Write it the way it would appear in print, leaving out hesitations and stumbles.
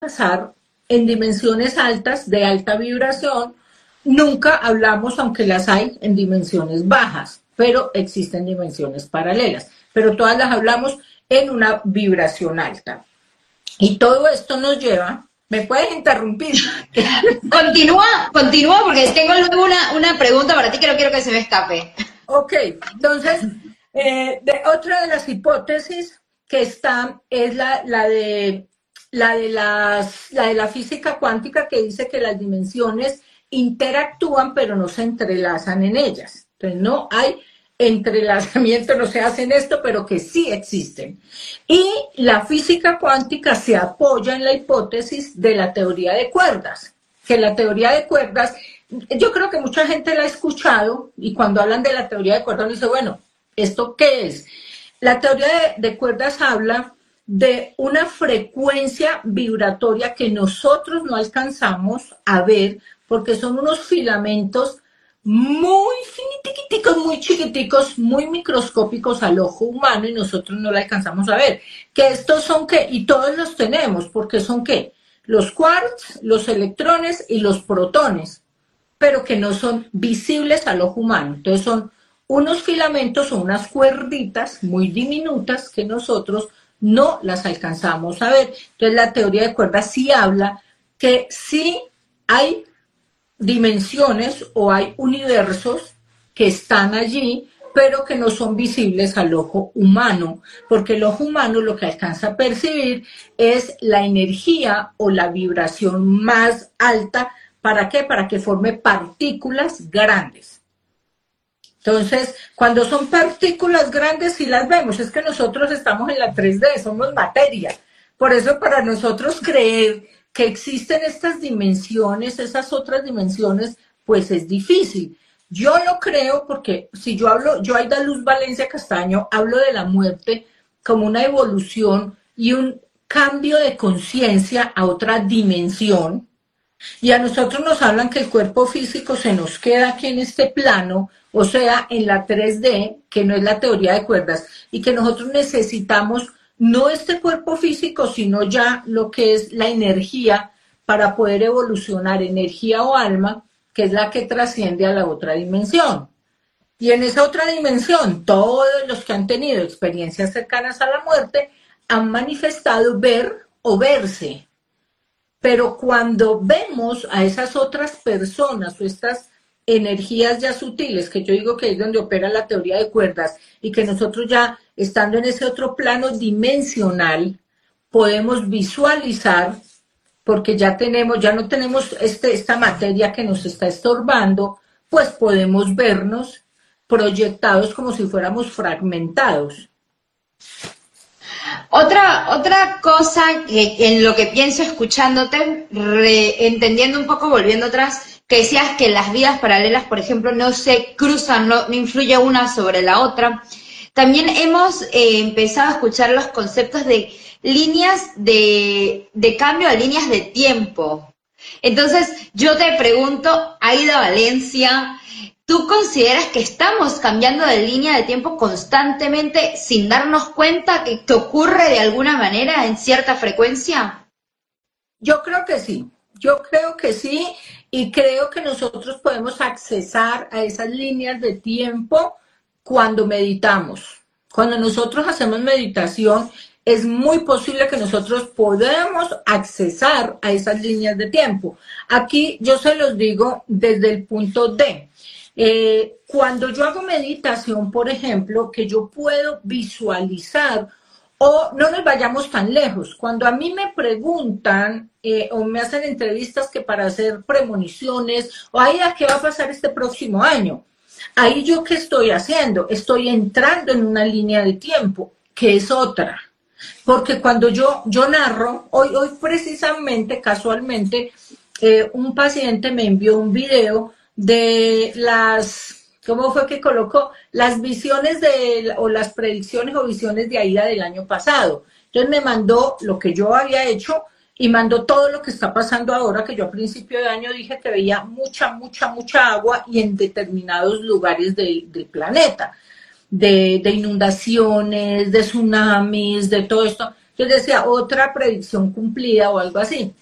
pasar en dimensiones altas, de alta vibración. Nunca hablamos, aunque las hay, en dimensiones bajas, pero existen dimensiones paralelas. Pero todas las hablamos en una vibración alta. Y todo esto nos lleva... ¿Me puedes interrumpir? Continúa porque tengo luego una pregunta para ti que no quiero que se me escape. Ok, entonces, otra de las hipótesis que está es la de la física cuántica, que dice que las dimensiones interactúan pero no se entrelazan en ellas. Entonces no hay entrelazamiento, no se hacen esto, pero que sí existen. Y la física cuántica se apoya en la hipótesis de la teoría de cuerdas, que la teoría de cuerdas, yo creo que mucha gente la ha escuchado, y cuando hablan de la teoría de cuerdas, uno dice, bueno, ¿esto qué es? La teoría de cuerdas habla de una frecuencia vibratoria que nosotros no alcanzamos a ver, porque son unos filamentos muy finitiquiticos, muy chiquiticos, muy microscópicos al ojo humano, y nosotros no la alcanzamos a ver. Que estos son qué, y todos los tenemos, porque son qué, los quarks, los electrones y los protones, pero que no son visibles al ojo humano. Entonces son unos filamentos o unas cuerditas muy diminutas que nosotros no las alcanzamos a ver. Entonces la teoría de cuerdas sí habla que sí hay dimensiones o hay universos que están allí, pero que no son visibles al ojo humano, porque el ojo humano lo que alcanza a percibir es la energía o la vibración más alta. ¿Para qué? Para que forme partículas grandes. Entonces, cuando son partículas grandes sí las vemos, es que nosotros estamos en la 3D, somos materia. Por eso para nosotros creer que existen estas dimensiones, esas otras dimensiones, pues es difícil. Yo lo creo porque si yo hablo, yo Aida Luz Valencia Castaño, hablo de la muerte como una evolución y un cambio de conciencia a otra dimensión. Y a nosotros nos hablan que el cuerpo físico se nos queda aquí en este plano, o sea, en la 3D, que no es la teoría de cuerdas, y que nosotros necesitamos no este cuerpo físico, sino ya lo que es la energía para poder evolucionar, energía o alma, que es la que trasciende a la otra dimensión. Y en esa otra dimensión, todos los que han tenido experiencias cercanas a la muerte han manifestado ver o verse. Pero cuando vemos a esas otras personas o estas energías ya sutiles, que yo digo que es donde opera la teoría de cuerdas, y que nosotros ya estando en ese otro plano dimensional, podemos visualizar, porque ya no tenemos esta materia que nos está estorbando, pues podemos vernos proyectados como si fuéramos fragmentados. Otra cosa que en lo que pienso escuchándote, entendiendo un poco, volviendo atrás, que decías que las vidas paralelas, por ejemplo, no se cruzan, no influye una sobre la otra. También hemos empezado a escuchar los conceptos de líneas de cambio a líneas de tiempo. Entonces, yo te pregunto, Aida Valencia, ¿tú consideras que estamos cambiando de línea de tiempo constantemente sin darnos cuenta que ocurre de alguna manera en cierta frecuencia? Yo creo que sí, y creo que nosotros podemos accesar a esas líneas de tiempo cuando meditamos. Cuando nosotros hacemos meditación, es muy posible que nosotros podamos accesar a esas líneas de tiempo. Aquí yo se los digo desde el punto de... cuando yo hago meditación, por ejemplo, que yo puedo visualizar, o no nos vayamos tan lejos, cuando a mí me preguntan o me hacen entrevistas que para hacer premoniciones, o ahí a qué va a pasar este próximo año, ahí yo qué estoy haciendo, estoy entrando en una línea de tiempo, que es otra. Porque cuando yo narro, hoy precisamente, casualmente, un paciente me envió un video de ¿cómo fue que colocó? Las visiones o las predicciones o visiones de Aida del año pasado. Entonces me mandó lo que yo había hecho y mandó todo lo que está pasando ahora, que yo a principio de año dije que veía mucha agua y en determinados lugares del planeta, de inundaciones, de tsunamis, de todo esto. Entonces decía, otra predicción cumplida o algo así.